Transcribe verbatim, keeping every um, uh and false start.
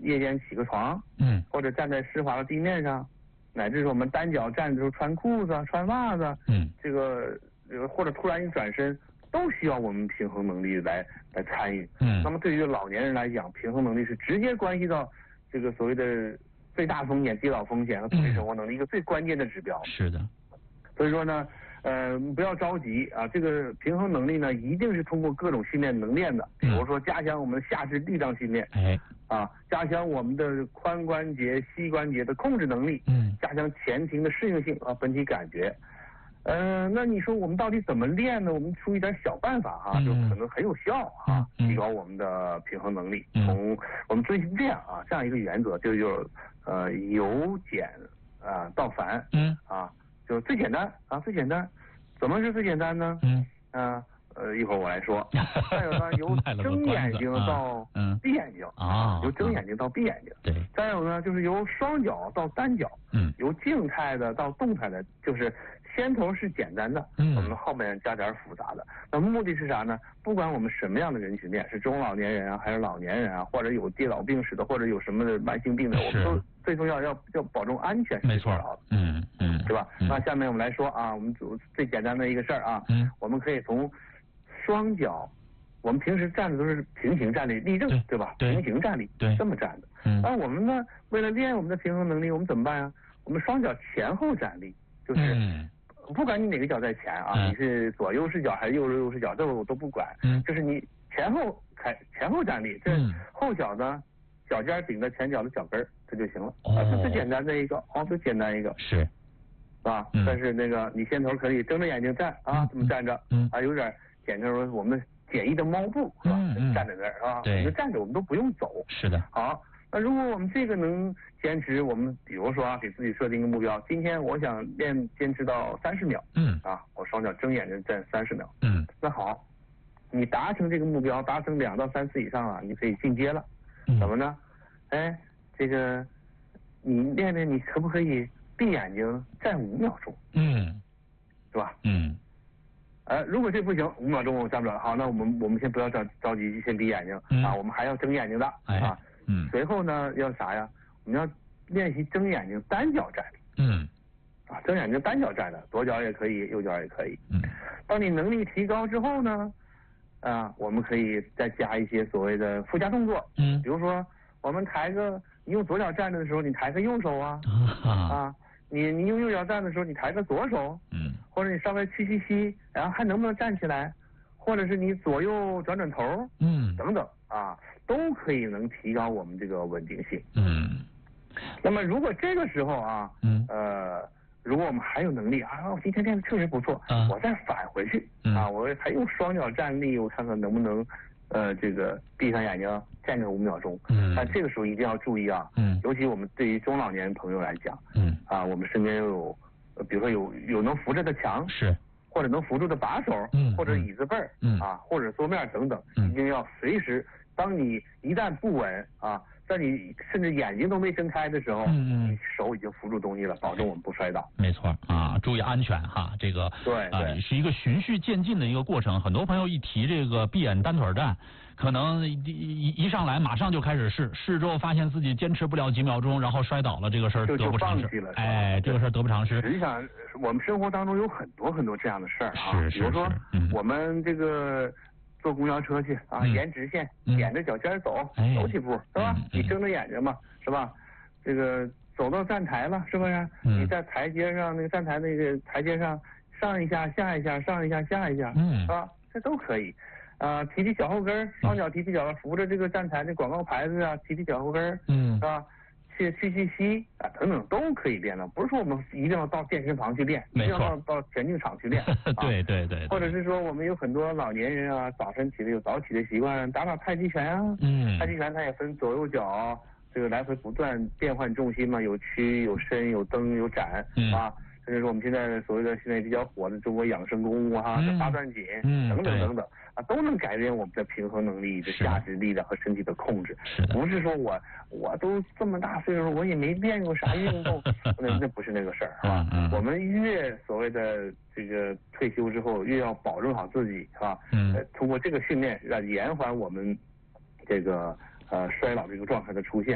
夜间起个床， 嗯， 或者站在湿滑的地面上，乃至是我们单脚站的时候穿裤子、穿袜子， 嗯， 这个呃或者突然一转身，都需要我们平衡能力来来参与。 嗯， 那么对于老年人来讲，平衡能力是直接关系到这个所谓的最大风险、跌倒风险和自理生活能力一个最关键的指标。 是的。 所以说呢，呃，不要着急啊，这个平衡能力呢，一定是通过各种训练能练的，比如说加强我们下肢力量训练， 哎， 啊，加强我们的髋关节、膝关节的控制能力， 嗯， 加强前庭的适应性啊，本体感觉。呃，那你说我们到底怎么练呢？我们出一点小办法哈、啊，就可能很有效啊， 嗯、 提高我们的平衡能力。 嗯、 从我们遵循这样啊，这样一个原则，就就是呃由简啊到繁， 嗯啊。就最简单啊，最简单，怎么是最简单呢？ 嗯， 啊，呃，一会儿我来说。再有呢，由睁眼睛到闭眼睛啊， 由睁眼睛到闭眼睛。 对。 再有呢，就是由双脚到单脚， 嗯， 由静态的到动态的，就是先头是简单的， 嗯， 我们后面加点复杂的。那目的是啥呢？不管我们什么样的人群练，是中老年人啊，还是老年人啊，或者有跌倒病史的，或者有什么的慢性病的，我们都最重要要要保证安全。 没错，嗯嗯， 是吧？ 嗯、 那下面我们来说啊，我们主最简单的一个事儿啊， 嗯， 我们可以从双脚，我们平时站的都是平行站立，立正，对, 对吧？ 对， 平行站立， 对， 这么站的。 嗯， 那我们呢，为了练我们的平衡能力，我们怎么办呀？我们双脚前后站立，就是。 嗯， 不管你哪个脚在前啊， 嗯、 你是左右视角还是右右视角，这我都不管。 嗯， 就是你前后开前后站立，这后脚呢，脚尖顶着前脚的脚跟儿，这就行了。 哦， 啊，这最简单的一个，哦，最简单一个。 是。 啊， 嗯、 但是那个你先头可以睁着眼睛站啊，这么站着， 嗯， 啊，有点简称说我们简易的猫步是吧？ 嗯、 站在那儿啊， 对， 我们站着我们都不用走。 是的。 好。那如果我们这个能坚持，我们比如说啊，给自己设定一个目标，今天我想练坚持到三十秒， 嗯， 啊，我双脚睁眼睛站三十秒， 嗯， 那好，你达成这个目标，达成两到三次以上啊，你可以进阶了， 嗯、 怎么呢？哎，这个你练练，你可不可以闭眼睛站五秒钟？ 嗯， 是吧？ 嗯。 呃，如果这不行，五秒钟我站不了，好，那我们我们先不要着着急，先闭眼睛、 嗯、 啊，我们还要睁眼睛的、 哎、 啊。 嗯， 随后呢要啥呀？我们要练习睁眼睛单脚站立。 嗯， 啊，睁眼睛单脚站的，左脚也可以，右脚也可以。 嗯， 当你能力提高之后呢，啊，我们可以再加一些所谓的附加动作。 嗯， 比如说我们抬个，你用左脚站着的时候，你抬个右手啊。 啊。 啊，你你用右脚站的时候，你抬个左手。 嗯。 或者你稍微屈屈膝，然后还能不能站起来？或者是你左右转转头。 嗯。 等等啊。都可以能提高我们这个稳定性。 嗯， 那么如果这个时候啊， 嗯， 呃，如果我们还有能力啊，我今天练的确实不错， 啊、 我再返回去、 嗯、 啊，我还用双脚站立，我看看能不能，呃，这个闭上眼睛站个五秒钟。 嗯， 但这个时候一定要注意啊， 嗯， 尤其我们对于中老年朋友来讲， 嗯， 啊，我们身边有，呃、比如说有有能扶着的墙， 是， 或者能扶住的把手， 嗯， 或者椅子背儿， 嗯， 啊，或者桌面等等， 嗯， 一定要随时。当你一旦不稳啊，在你甚至眼睛都没睁开的时候， 嗯嗯， 你手已经扶住东西了，保证我们不摔倒。 没错啊，注意安全哈，这个对对、 呃、是一个循序渐进的一个过程。很多朋友一提这个闭眼单腿站，可能一一一上来马上就开始试，试之后发现自己坚持不了几秒钟，然后摔倒了，这个事儿得不偿失。哎，这个事儿得不偿失。 实际上，我们生活当中有很多很多这样的事儿啊， 是是是， 比如说、 嗯、 我们这个。坐公交车去啊， 嗯、 沿直线， 嗯、 踮着脚尖走， 哎、 走几步是吧？ 嗯、 你睁着眼睛嘛，是吧？这个走到站台了，是不是？ 嗯、 你在台阶上那个站台那个台阶上上一下下一下，上一下下一下， 嗯， 是吧？这都可以。啊、呃，提提脚后跟，双脚提提脚，扶着这个站台的广告牌子啊，提提脚后跟， 嗯， 是吧？去去去吸啊，等等都可以练了，不是说我们一定要到健身房去练，一定要到田径场去练。 啊、对, 对对对。 或者是说，我们有很多老年人啊，早晨起来有早起的习惯，打打太极拳啊。 嗯。 太极拳它也分左右脚，这个来回不断变换重心嘛，有屈有伸有蹬有展、 嗯、 啊。这就是我们现在所谓的现在比较火的中国养生功夫哈、啊， 嗯、 八段锦、 嗯、 等等等等啊，都能改变我们的平衡能力、的下肢力量和身体的控制。 是的。 不是说我我都这么大岁数，我也没练过啥运动，那那不是那个事儿，是吧？ 嗯嗯、 我们越所谓的这个退休之后，越要保证好自己，是吧？ 嗯。 呃，通过这个训练，让延缓我们这个呃衰老这个状态的出现。